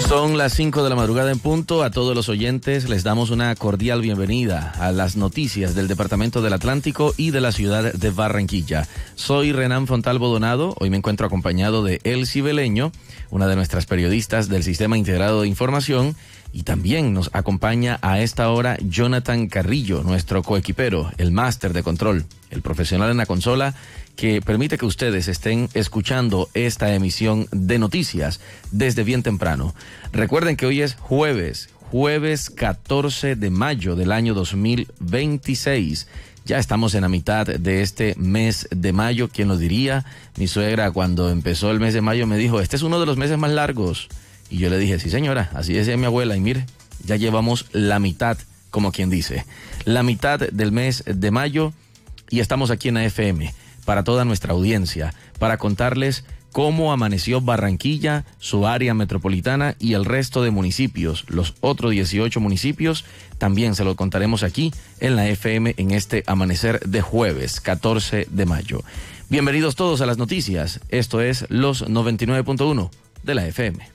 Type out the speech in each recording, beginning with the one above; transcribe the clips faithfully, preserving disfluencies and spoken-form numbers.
Son las cinco de la madrugada en punto. A todos los oyentes les damos una cordial bienvenida a las noticias del Departamento del Atlántico y de la ciudad de Barranquilla. Soy Renan Fontalvo Donado. Hoy me encuentro acompañado de Elsie Beleño, una de nuestras periodistas del Sistema Integrado de Información, y también nos acompaña a esta hora Jonathan Carrillo, nuestro coequipero, el máster de control, el profesional en la consola que permite que ustedes estén escuchando esta emisión de noticias desde bien temprano. Recuerden que hoy es jueves, jueves catorce de mayo del año dos mil veintiséis. Ya estamos en la mitad de este mes de mayo. ¿Quién lo diría? Mi suegra, cuando empezó el mes de mayo, me dijo, este es uno de los meses más largos. Y yo le dije, sí señora, así decía mi abuela. Y mire, ya llevamos la mitad, como quien dice, la mitad del mes de mayo, y estamos aquí en A F M para toda nuestra audiencia, para contarles cómo amaneció Barranquilla, su área metropolitana y el resto de municipios. Los otros dieciocho municipios también se lo contaremos aquí en la F M en este amanecer de jueves catorce de mayo. Bienvenidos todos a las noticias. Esto es los noventa y nueve punto uno de la F M.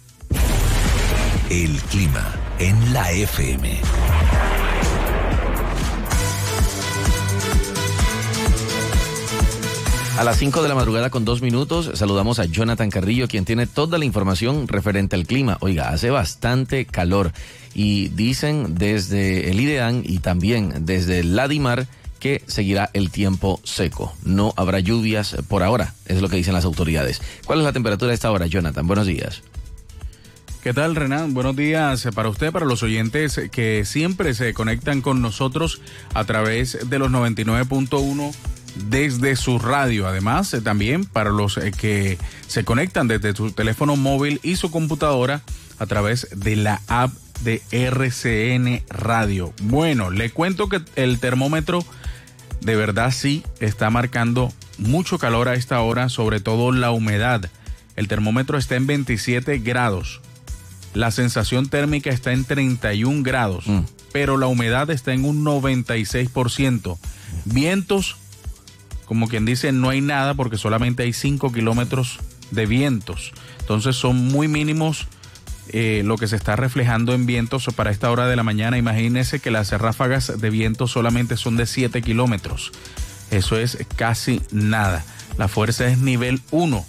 El clima en la F M. A las cinco de la madrugada con dos minutos saludamos a Jonathan Carrillo, quien tiene toda la información referente al clima. Oiga, hace bastante calor y dicen desde el IDEAN y también desde el LADIMAR que seguirá el tiempo seco. No habrá lluvias por ahora, es lo que dicen las autoridades. ¿Cuál es la temperatura a esta hora, Jonathan? Buenos días. ¿Qué tal, Renan? Buenos días para usted, para los oyentes que siempre se conectan con nosotros a través de los noventa y nueve punto uno desde su radio. Además, eh, también para los eh, que se conectan desde su teléfono móvil y su computadora a través de la app de R C N Radio. Bueno, le cuento que el termómetro de verdad sí está marcando mucho calor a esta hora, sobre todo la humedad. El termómetro está en veintisiete grados. La sensación térmica está en treinta y un grados, mm. pero la humedad está en un noventa y seis por ciento. Vientos, como quien dice, no hay nada porque solamente hay cinco kilómetros de vientos. Entonces son muy mínimos eh, lo que se está reflejando en vientos para esta hora de la mañana. Imagínense que las ráfagas de viento solamente son de siete kilómetros. Eso es casi nada. La fuerza es nivel uno.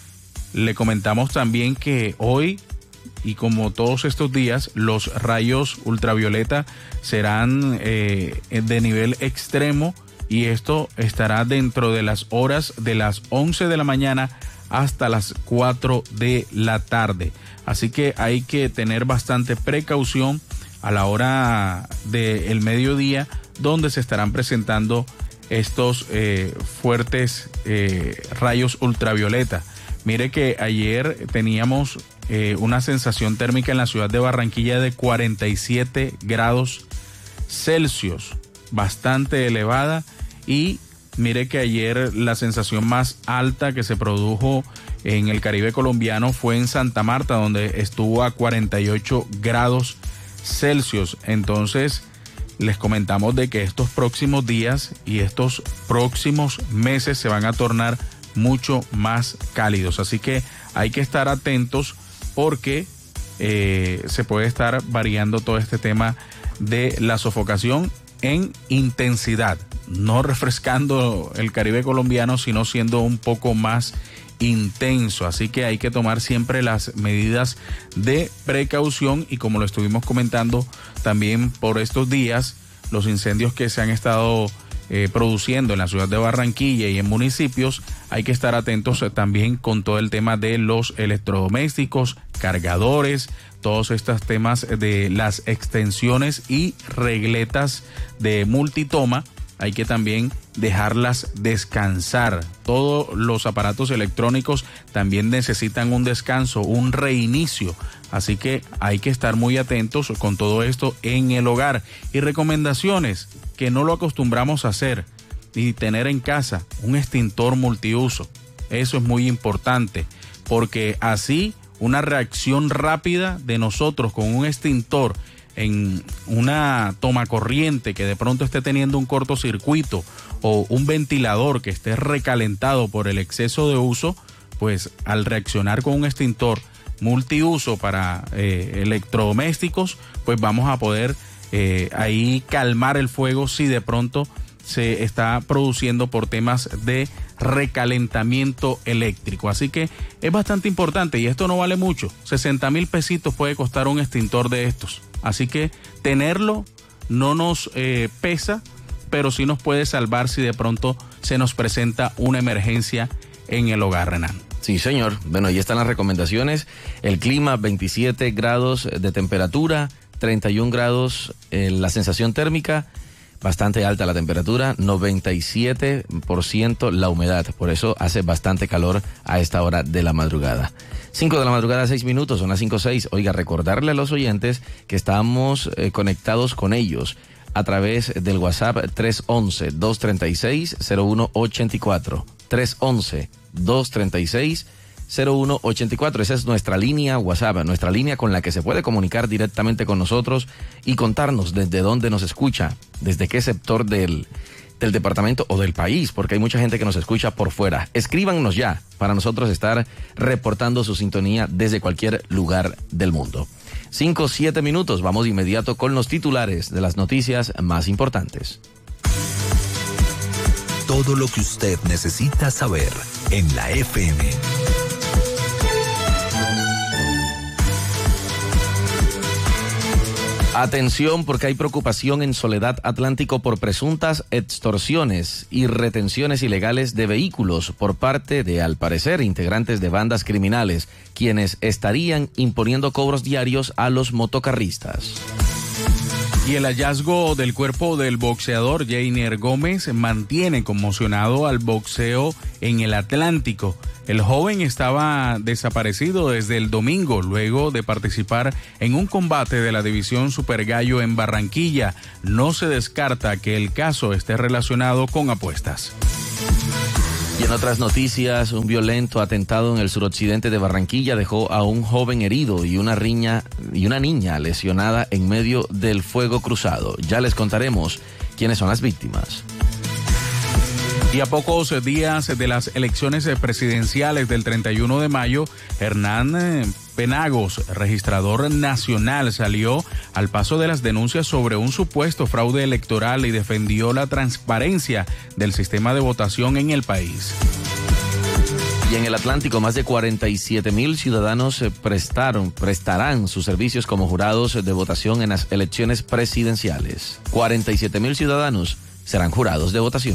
Le comentamos también que hoy, y como todos estos días, los rayos ultravioleta serán eh, de nivel extremo, y esto estará dentro de las horas de las once de la mañana hasta las cuatro de la tarde. Así que hay que tener bastante precaución a la hora del mediodía, donde se estarán presentando estos eh, fuertes eh, rayos ultravioleta. Mire que ayer teníamos eh, una sensación térmica en la ciudad de Barranquilla de cuarenta y siete grados Celsius, bastante elevada. Y mire que ayer la sensación más alta que se produjo en el Caribe colombiano fue en Santa Marta, donde estuvo a cuarenta y ocho grados Celsius. Entonces les comentamos de que estos próximos días y estos próximos meses se van a tornar mucho más cálidos, así que hay que estar atentos porque eh, se puede estar variando todo este tema de la sofocación en intensidad, no refrescando el Caribe colombiano, sino siendo un poco más intenso. Así que hay que tomar siempre las medidas de precaución, y como lo estuvimos comentando también por estos días, los incendios que se han estado eh, produciendo en la ciudad de Barranquilla y en municipios, hay que estar atentos también con todo el tema de los electrodomésticos, cargadores, todos estos temas de las extensiones y regletas de multitoma. Hay que también dejarlas descansar. Todos los aparatos electrónicos también necesitan un descanso, un reinicio. Así que hay que estar muy atentos con todo esto en el hogar. Y recomendaciones que no lo acostumbramos a hacer, y tener en casa un extintor multiuso. Eso es muy importante, porque así una reacción rápida de nosotros con un extintor en una toma corriente que de pronto esté teniendo un cortocircuito, o un ventilador que esté recalentado por el exceso de uso, pues al reaccionar con un extintor multiuso para eh, electrodomésticos, pues vamos a poder eh, ahí calmar el fuego si de pronto se está produciendo por temas de recalentamiento eléctrico. Así que es bastante importante y esto no vale mucho. sesenta mil pesitos puede costar un extintor de estos. Así que tenerlo no nos eh, pesa, pero sí nos puede salvar si de pronto se nos presenta una emergencia en el hogar, Renan. Sí, señor. Bueno, ahí están las recomendaciones. El clima, veintisiete grados de temperatura, treinta y un grados en la sensación térmica. Bastante alta la temperatura, noventa y siete por ciento la humedad, por eso hace bastante calor a esta hora de la madrugada. cinco de la madrugada, seis minutos, son las cinco seis. Oiga, recordarle a los oyentes que estamos eh, conectados con ellos a través del WhatsApp tres once, dos treinta y seis, cero uno ochenta y cuatro. tres once, dos treinta y seis, cero uno ochenta y cuatro. Esa es nuestra línea WhatsApp, nuestra línea con la que se puede comunicar directamente con nosotros y contarnos desde dónde nos escucha, desde qué sector del, del departamento o del país, porque hay mucha gente que nos escucha por fuera. Escríbanos ya para nosotros estar reportando su sintonía desde cualquier lugar del mundo. Cinco, siete minutos, vamos de inmediato con los titulares de las noticias más importantes. Todo lo que usted necesita saber en la F M. Atención, porque hay preocupación en Soledad Atlántico por presuntas extorsiones y retenciones ilegales de vehículos por parte de, al parecer, integrantes de bandas criminales, quienes estarían imponiendo cobros diarios a los motocarristas. Y el hallazgo del cuerpo del boxeador Jainer Gómez mantiene conmocionado al boxeo en el Atlántico. El joven estaba desaparecido desde el domingo luego de participar en un combate de la división Super Gallo en Barranquilla. No se descarta que el caso esté relacionado con apuestas. Y en otras noticias, un violento atentado en el suroccidente de Barranquilla dejó a un joven herido y una riña, y una niña lesionada en medio del fuego cruzado. Ya les contaremos quiénes son las víctimas. Y a pocos días de las elecciones presidenciales del treinta y uno de mayo, Hernán Penagos, registrador nacional, salió al paso de las denuncias sobre un supuesto fraude electoral y defendió la transparencia del sistema de votación en el país. Y en el Atlántico, más de cuarenta y siete mil ciudadanos prestaron, prestarán sus servicios como jurados de votación en las elecciones presidenciales. cuarenta y siete mil ciudadanos serán jurados de votación.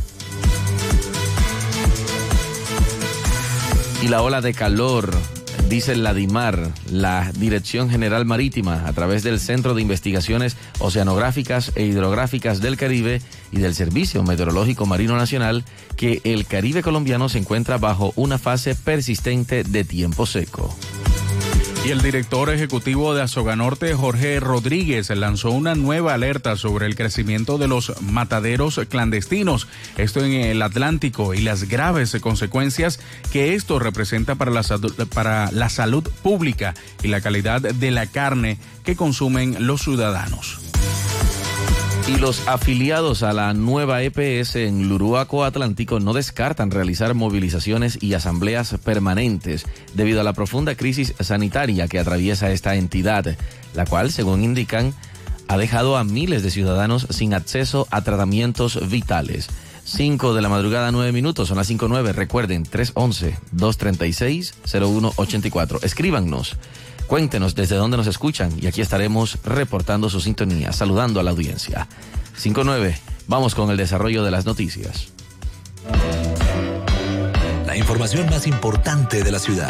Y la ola de calor, dice la DIMAR, la Dirección General Marítima, a través del Centro de Investigaciones Oceanográficas e Hidrográficas del Caribe y del Servicio Meteorológico Marino Nacional, que el Caribe colombiano se encuentra bajo una fase persistente de tiempo seco. Y el director ejecutivo de Azoganorte, Jorge Rodríguez, lanzó una nueva alerta sobre el crecimiento de los mataderos clandestinos, esto en el Atlántico, y las graves consecuencias que esto representa para la, para la salud pública y la calidad de la carne que consumen los ciudadanos. Y los afiliados a la nueva E P S en Luruaco Atlántico no descartan realizar movilizaciones y asambleas permanentes debido a la profunda crisis sanitaria que atraviesa esta entidad, la cual, según indican, ha dejado a miles de ciudadanos sin acceso a tratamientos vitales. cinco de la madrugada, nueve minutos, son las cinco nueve. Recuerden, tres once, dos treinta y seis, cero uno ochenta y cuatro. Escríbanos. Cuéntenos desde dónde nos escuchan y aquí estaremos reportando su sintonía, saludando a la audiencia. cinco nueve, vamos con el desarrollo de las noticias. La información más importante de la ciudad.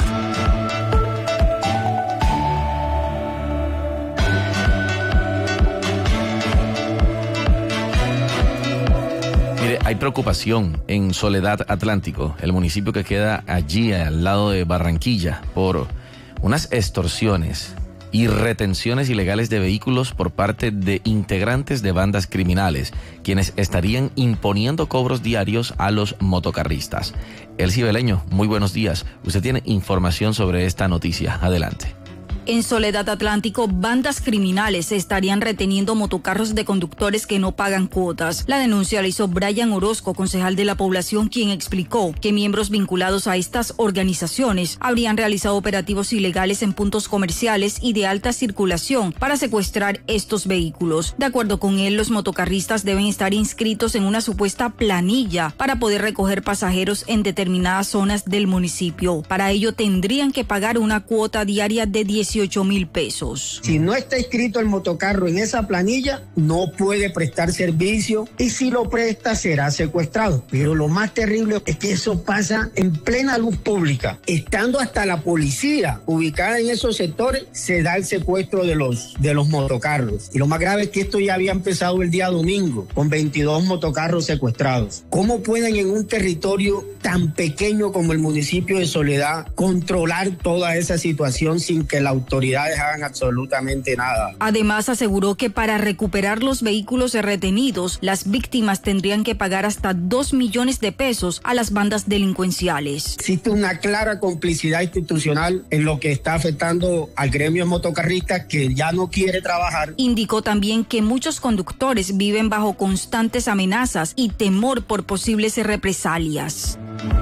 Mire, hay preocupación en Soledad Atlántico, el municipio que queda allí al lado de Barranquilla, por unas extorsiones y retenciones ilegales de vehículos por parte de integrantes de bandas criminales, quienes estarían imponiendo cobros diarios a los motocarristas. El Cibeleño, muy buenos días. Usted tiene información sobre esta noticia. Adelante. En Soledad Atlántico, bandas criminales estarían reteniendo motocarros de conductores que no pagan cuotas. La denuncia la hizo Brian Orozco, concejal de la población, quien explicó que miembros vinculados a estas organizaciones habrían realizado operativos ilegales en puntos comerciales y de alta circulación para secuestrar estos vehículos. De acuerdo con él, los motocarristas deben estar inscritos en una supuesta planilla para poder recoger pasajeros en determinadas zonas del municipio. Para ello tendrían que pagar una cuota diaria de dieciocho mil pesos. Si no está inscrito el motocarro en esa planilla, no puede prestar servicio y si lo presta será secuestrado. Pero lo más terrible es que eso pasa en plena luz pública. Estando hasta la policía ubicada en esos sectores, se da el secuestro de los, de los motocarros. Y lo más grave es que esto ya había empezado el día domingo, con veintidós motocarros secuestrados. ¿Cómo pueden en un territorio tan pequeño como el municipio de Soledad controlar toda esa situación sin que la autoridades hagan absolutamente nada? Además, aseguró que para recuperar los vehículos retenidos, las víctimas tendrían que pagar hasta dos millones de pesos a las bandas delincuenciales. Existe una clara complicidad institucional en lo que está afectando al gremio motocarrista, que ya no quiere trabajar. Indicó también que muchos conductores viven bajo constantes amenazas y temor por posibles represalias.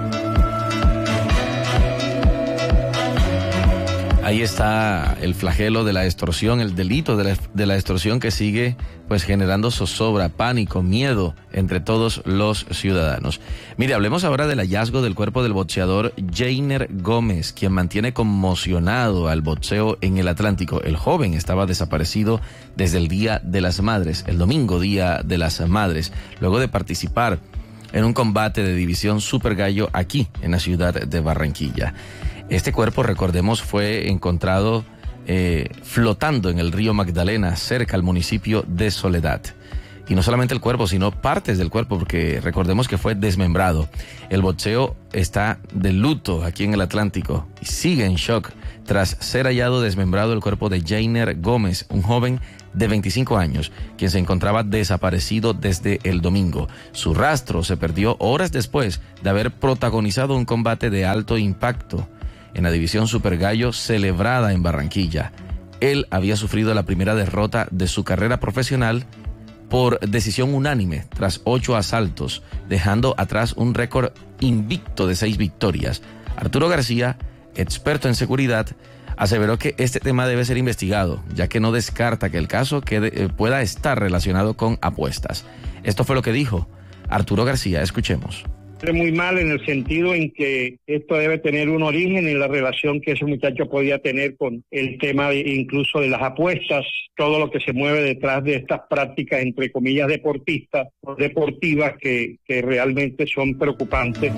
Ahí está el flagelo de la extorsión, el delito de la, de la extorsión que sigue pues generando zozobra, pánico, miedo entre todos los ciudadanos. Mire, hablemos ahora del hallazgo del cuerpo del boxeador Jainer Gómez, quien mantiene conmocionado al boxeo en el Atlántico. El joven estaba desaparecido desde el Día de las Madres, el domingo Día de las Madres, luego de participar en un combate de división Super Gallo aquí en la ciudad de Barranquilla. Este cuerpo, recordemos, fue encontrado eh, flotando en el río Magdalena, cerca al municipio de Soledad. Y no solamente el cuerpo, sino partes del cuerpo, porque recordemos que fue desmembrado. El boxeo está de luto aquí en el Atlántico y sigue en shock tras ser hallado desmembrado el cuerpo de Jainer Gómez, un joven de veinticinco años, quien se encontraba desaparecido desde el domingo. Su rastro se perdió horas después de haber protagonizado un combate de alto impacto en la división Super Gallo celebrada en Barranquilla. Él había sufrido la primera derrota de su carrera profesional por decisión unánime tras ocho asaltos, dejando atrás un récord invicto de seis victorias. Arturo García, experto en seguridad, aseveró que este tema debe ser investigado, ya que no descarta que el caso quede, eh, pueda estar relacionado con apuestas. Esto fue lo que dijo Arturo García. Escuchemos. Muy mal en el sentido en que esto debe tener un origen en la relación que ese muchacho podía tener con el tema de, incluso de las apuestas, todo lo que se mueve detrás de estas prácticas entre comillas deportistas o deportivas que, que realmente son preocupantes.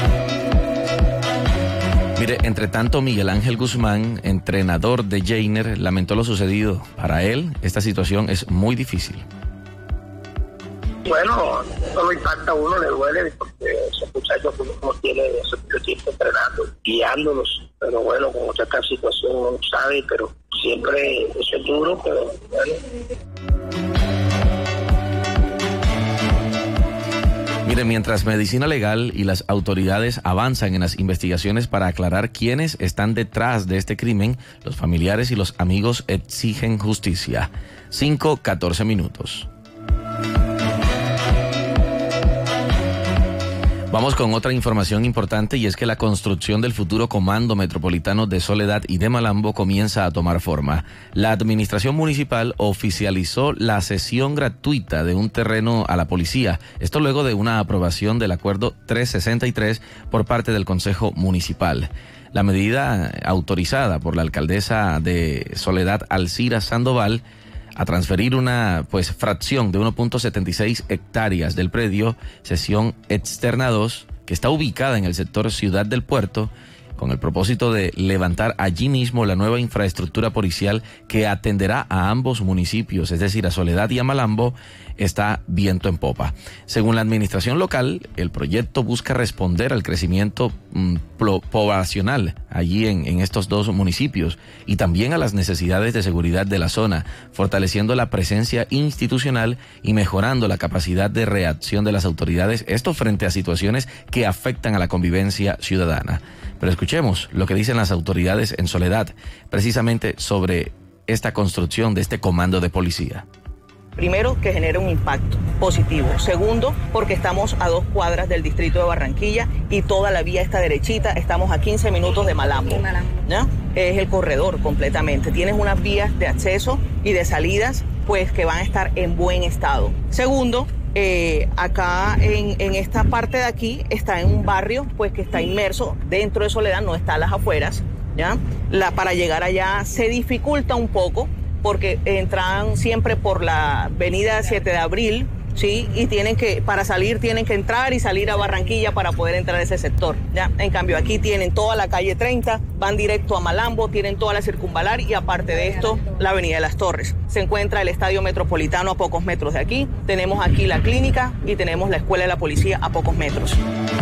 Mire, entre tanto, Miguel Ángel Guzmán, entrenador de Jainer, lamentó lo sucedido. Para él, esta situación es muy difícil. Bueno, no lo impacta a uno, le duele, porque esos muchachos no tienen ese mucho tiempo entrenando, guiándolos, pero bueno, con esta situación uno sabe, pero siempre eso es duro, pero bueno. Mire, mientras Medicina Legal y las autoridades avanzan en las investigaciones para aclarar quiénes están detrás de este crimen, los familiares y los amigos exigen justicia. cinco, catorce minutos. Vamos con otra información importante, y es que la construcción del futuro Comando Metropolitano de Soledad y de Malambo comienza a tomar forma. La administración municipal oficializó la cesión gratuita de un terreno a la policía. Esto luego de una aprobación del acuerdo trescientos sesenta y tres por parte del Consejo Municipal. La medida, autorizada por la alcaldesa de Soledad, Alcira Sandoval, a transferir una pues fracción de uno punto setenta y seis hectáreas del predio Sesión Externa dos, que está ubicada en el sector Ciudad del Puerto, con el propósito de levantar allí mismo la nueva infraestructura policial que atenderá a ambos municipios, es decir, a Soledad y a Malambo, está viento en popa. Según la administración local, el proyecto busca responder al crecimiento mmm, poblacional allí en, en estos dos municipios y también a las necesidades de seguridad de la zona, fortaleciendo la presencia institucional y mejorando la capacidad de reacción de las autoridades, esto frente a situaciones que afectan a la convivencia ciudadana. Pero escuchemos lo que dicen las autoridades en Soledad, precisamente sobre esta construcción de este comando de policía. Primero, que genere un impacto positivo. Segundo, porque estamos a dos cuadras del distrito de Barranquilla y toda la vía está derechita. Estamos a quince minutos de Malambo. ¿Ya? Es el corredor completamente. Tienes unas vías de acceso y de salidas pues que van a estar en buen estado. Segundo, eh, acá en, en esta parte de aquí está en un barrio pues que está inmerso dentro de Soledad, no está a las afueras. ¿Ya? La, para llegar allá se dificulta un poco, porque entran siempre por la avenida siete de abril, ¿sí? Y tienen que, para salir, tienen que entrar y salir a Barranquilla para poder entrar a ese sector, ¿ya? En cambio, aquí tienen toda la calle treinta, van directo a Malambo, tienen toda la circunvalar y aparte de esto, la avenida de las Torres. Se encuentra el Estadio Metropolitano a pocos metros de aquí, tenemos aquí la clínica y tenemos la Escuela de la Policía a pocos metros.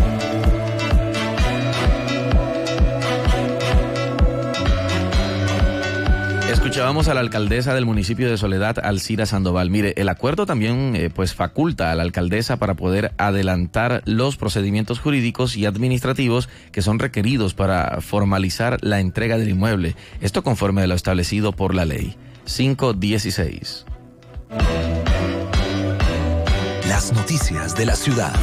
Escuchábamos a la alcaldesa del municipio de Soledad, Alcira Sandoval. Mire, el acuerdo también eh, pues faculta a la alcaldesa para poder adelantar los procedimientos jurídicos y administrativos que son requeridos para formalizar la entrega del inmueble. Esto conforme a lo establecido por la ley. cinco dieciséis. Las noticias de la ciudad.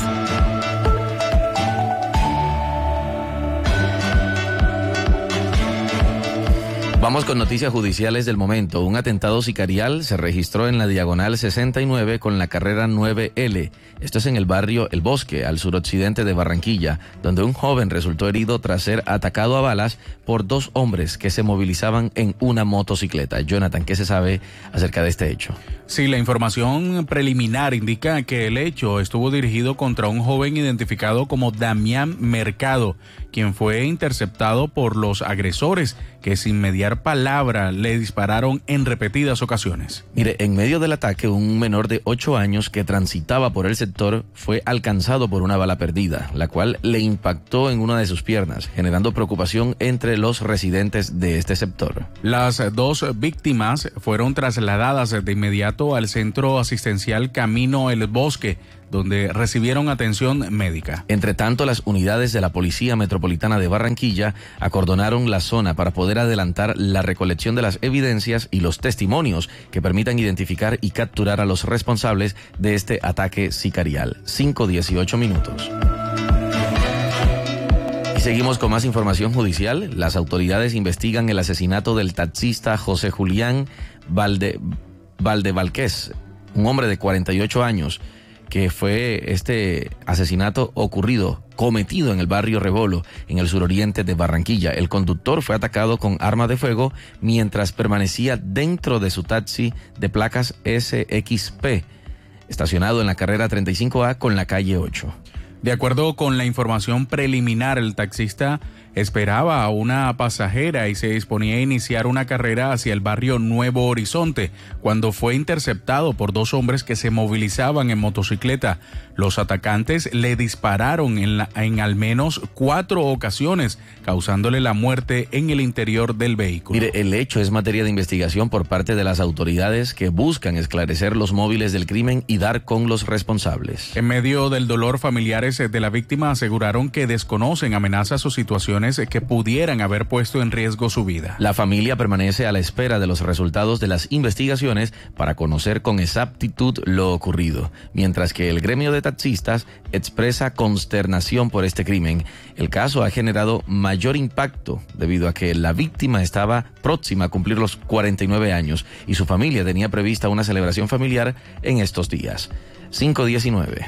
Vamos con noticias judiciales del momento. Un atentado sicarial se registró en la diagonal sesenta y nueve con la carrera nueve L. Esto es en el barrio El Bosque, al suroccidente de Barranquilla, donde un joven resultó herido tras ser atacado a balas por dos hombres que se movilizaban en una motocicleta. Jonathan, ¿qué se sabe acerca de este hecho? Sí, la información preliminar indica que el hecho estuvo dirigido contra un joven identificado como Damián Mercado, quien fue interceptado por los agresores que sin mediar palabra le dispararon en repetidas ocasiones. Mire, en medio del ataque, un menor de ocho años que transitaba por el sector fue alcanzado por una bala perdida, la cual le impactó en una de sus piernas, generando preocupación entre los residentes de este sector. Las dos víctimas fueron trasladadas de inmediato al centro asistencial Camino El Bosque, donde recibieron atención médica. Entre tanto, las unidades de la Policía Metropolitana de Barranquilla acordonaron la zona para poder adelantar la recolección de las evidencias y los testimonios que permitan identificar y capturar a los responsables de este ataque sicarial. cinco dieciocho minutos. Y seguimos con más información judicial. Las autoridades investigan el asesinato del taxista José Julián Valde, Valdevalquez, un hombre de cuarenta y ocho años, que fue este asesinato ocurrido, cometido en el barrio Rebolo, en el suroriente de Barranquilla. El conductor fue atacado con arma de fuego mientras permanecía dentro de su taxi de placas S X P, estacionado en la carrera treinta y cinco A con la calle ocho. De acuerdo con la información preliminar, el taxista esperaba a una pasajera y se disponía a iniciar una carrera hacia el barrio Nuevo Horizonte, cuando fue interceptado por dos hombres que se movilizaban en motocicleta. Los atacantes le dispararon en, la, en al menos cuatro ocasiones, causándole la muerte en el interior del vehículo. Mire, el hecho es materia de investigación por parte de las autoridades que buscan esclarecer los móviles del crimen y dar con los responsables. En medio del dolor, familiares de la víctima aseguraron que desconocen amenazas o situaciones que pudieran haber puesto en riesgo su vida. La familia permanece a la espera de los resultados de las investigaciones para conocer con exactitud lo ocurrido, mientras que el gremio de taxistas expresa consternación por este crimen. El caso ha generado mayor impacto debido a que la víctima estaba próxima a cumplir los cuarenta y nueve años y su familia tenía prevista una celebración familiar en estos días. cinco diecinueve.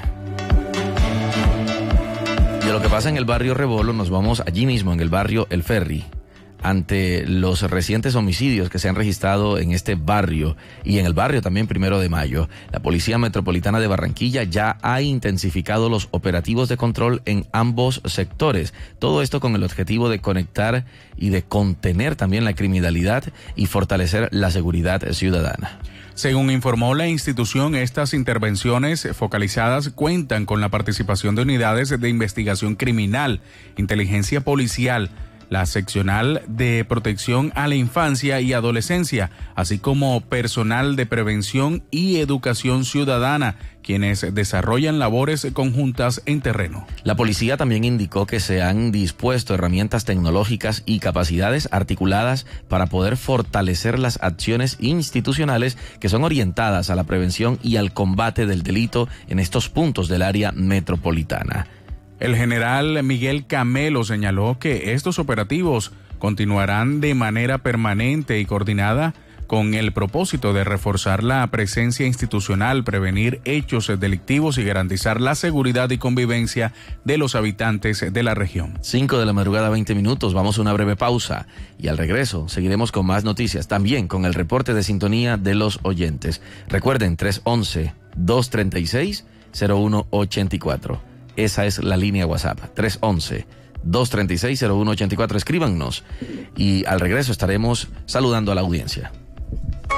De lo que pasa en el barrio Rebolo, nos vamos allí mismo, en el barrio El Ferry. Ante los recientes homicidios que se han registrado en este barrio y en el barrio también Primero de Mayo, la Policía Metropolitana de Barranquilla ya ha intensificado los operativos de control en ambos sectores. Todo esto con el objetivo de conectar y de contener también la criminalidad y fortalecer la seguridad ciudadana. Según informó la institución, estas intervenciones focalizadas cuentan con la participación de unidades de investigación criminal, inteligencia policial, la seccional de protección a la infancia y adolescencia, así como personal de prevención y educación ciudadana, quienes desarrollan labores conjuntas en terreno. La policía también indicó que se han dispuesto herramientas tecnológicas y capacidades articuladas para poder fortalecer las acciones institucionales que son orientadas a la prevención y al combate del delito en estos puntos del área metropolitana. El general Miguel Camelo señaló que estos operativos continuarán de manera permanente y coordinada con el propósito de reforzar la presencia institucional, prevenir hechos delictivos y garantizar la seguridad y convivencia de los habitantes de la región. Cinco de la madrugada, veinte minutos, vamos a una breve pausa y al regreso seguiremos con más noticias, también con el reporte de sintonía de los oyentes. Recuerden, tres once, dos treinta y seis, cero uno ochenta y cuatro. Esa es la línea WhatsApp, tres once, dos treinta y seis, cero uno ochenta y cuatro. Escríbanos y al regreso estaremos saludando a la audiencia.